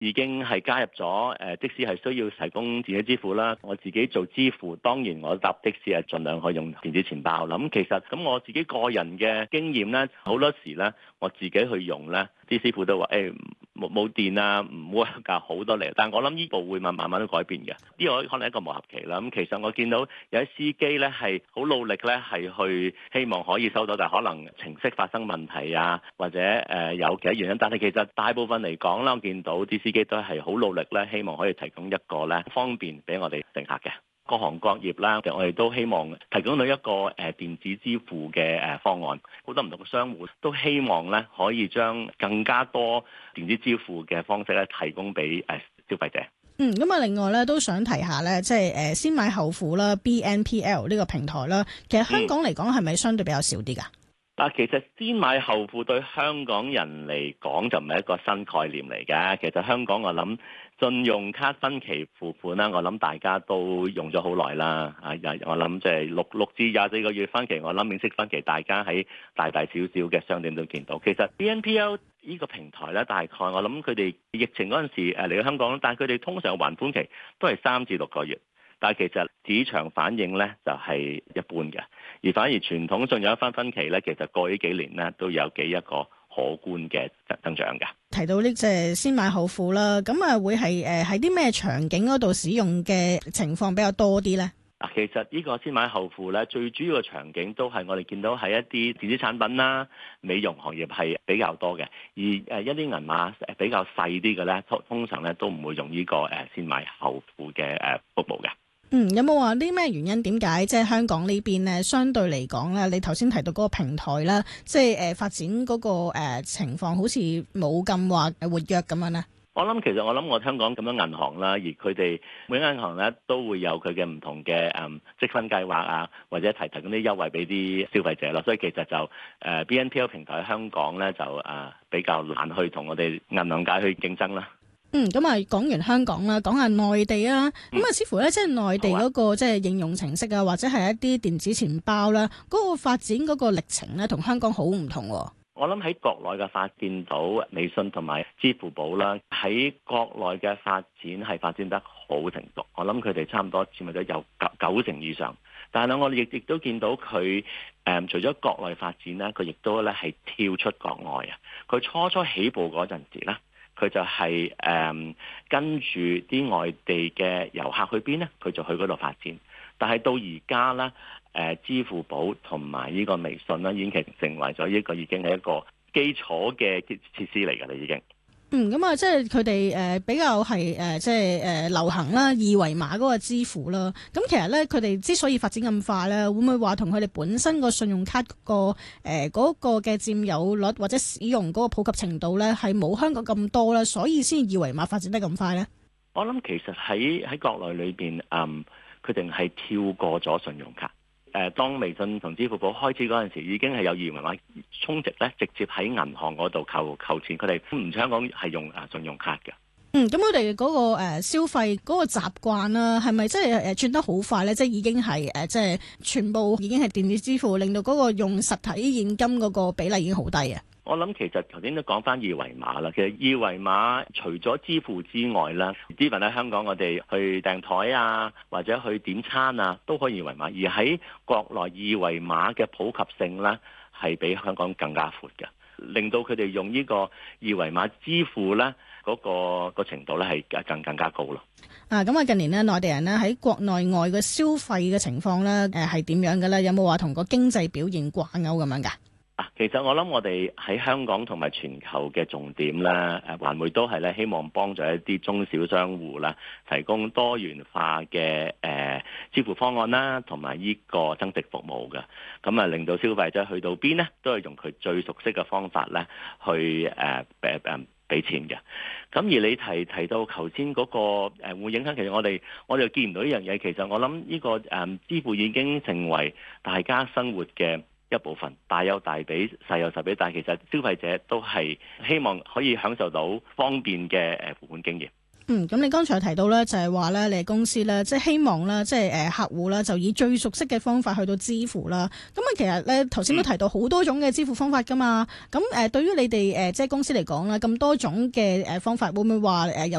已經係加入咗的士係需要提供電子支付啦。我自己做支付，當然我搭的士係盡量去用電子錢包啦。咁其實咁我自己個人嘅經驗咧，好多時咧我自己去用咧，啲師傅都話冇電啊，唔 work 㗎，好多嚟。但係我諗呢步會慢慢都改變嘅，呢個可能係一個磨合期啦。咁其實我見到有啲司機咧係好努力咧，係去希望可以收到，但係可能程式發生問題啊，或者有其他原因。但係其實大部分嚟講啦，我見到啲司機都係好努力咧，希望可以提供一個咧方便俾我哋乘客嘅。各行各業啦，我哋都希望提供到一個電子支付嘅方案。好多唔同嘅商戶都希望咧可以將更加多電子支付嘅方式咧提供俾消費者。 咁啊，另外咧都想提下咧，即係先買後付啦 ，BNPL 呢個平台啦，其實香港嚟講係咪相對比較少啲㗎？ 嗱，其實先買後付對香港人嚟講就唔係一個新概念嚟嘅。其實香港我諗信用卡分期付款啦，我諗大家都用咗好耐啦。我諗即係6至24個月分期，我諗免息分期，大家喺大大小小嘅商店都見到。其實 BNPL 呢個平台咧，大概我諗佢哋疫情嗰陣時嚟到香港，但係佢哋通常還款期都係3至6個月。但係其實市場反應咧就係一般嘅，而反而傳統信用分期咧，其實過去幾年咧都有一個可觀嘅增長嘅。 提到呢隻先買後付啦，咁啊會係喺啲咩場景嗰度使用嘅情況比較多啲咧？ 嗱，其實呢個先買後付咧，最主要嘅場景都係我哋見到係一啲電子產品啦、美容行業係比較多嘅，而一啲銀碼比較細啲嘅咧，通常咧都唔會用呢個先買後付嘅服務嘅。 有冇話啲咩原因？點解即係香港呢邊咧，相對嚟講咧，你頭先提到嗰個平台啦，即係發展嗰個情況好似冇咁話活躍咁樣咧？ 我諗我香港咁多銀行啦，而佢哋每間銀行咧都會有佢嘅唔同嘅積分計劃啊，或者提供啲優惠俾啲消費者咯。所以其實就BNPL 平台喺香港咧就比較難去同我哋銀行界去競爭啦。 咁啊，講完香港啦，講下內地啊。咁啊，似乎咧，即係內地嗰個即係應用程式啊，或者係一啲電子錢包啦，嗰個發展嗰個歷程咧，同香港好唔同。 我諗喺國內嘅發展到微信同埋支付寶啦，喺國內嘅發展係發展得好程度。我諗佢哋差唔多佔咗有九成以上。但係咧，我哋亦都見到佢除咗國內發展咧，佢亦都咧係跳出國外啊。佢初起步嗰陣時咧，佢就係跟住啲外地嘅遊客去邊呢？佢就去嗰度發展。但係到而家咧，支付寶同埋呢個微信咧，已經成為咗一個已經係一個基礎嘅設施嚟㗎啦，已經。 咁啊，即係佢哋比較係即係流行啦，二維碼嗰個支付啦。咁其實咧，佢哋之所以發展咁快咧，會唔會話同佢哋本身個信用卡嗰個嘅佔有率或者使用嗰個普及程度咧，係冇香港咁多啦，所以先二維碼發展得咁快咧？我諗其實喺國內裏邊，佢哋係跳過咗信用卡。當微信同支付寶開始嗰陣時，已經係有二維碼充值咧，直接喺銀行嗰度扣錢。佢哋唔似香港係用信用卡嘅。咁佢哋嗰個消費嗰個習慣啦，係咪即係轉得好快咧？即係已經係即係全部已經係電子支付，令到嗰個用實體現金嗰個比例已經好低啊！ 我諗其實頭先都講翻二維碼啦，其實二維碼除咗支付之外啦，even喺香港我哋去訂台啊，或者去點餐啊，都可以二維碼。而喺國內二維碼嘅普及性咧，係比香港更加闊嘅，令到佢哋用呢個二維碼支付咧，嗰個程度咧係更加高咯。咁啊，近年咧內地人咧喺國內外嘅消費嘅情況咧，係點樣嘅咧？有冇話同個經濟表現掛鈎咁樣㗎？其實我諗我哋喺香港同埋全球嘅重點咧，還會都係咧希望幫助一啲中小商戶啦，提供多元化嘅支付方案啦，同埋呢個增值服務嘅，咁啊令到消費者去到邊呢，都係用佢最熟悉嘅方法咧去俾錢嘅。咁而你提到頭先嗰個會影響，其實我哋見唔到呢樣嘢。其實我諗呢個支付已經成為大家生活嘅一部分，大有大比，細有細比，但係其實消費者都係希望可以享受到方便嘅付款經驗。 咁你剛才提到咧，就係話咧，你哋公司咧，即係希望咧，即係客戶啦，就以最熟悉嘅方法去到支付啦。咁啊，其實咧頭先都提到好多種嘅支付方法噶嘛。咁對於你哋即係公司嚟講啦，咁多種嘅方法，會唔會話有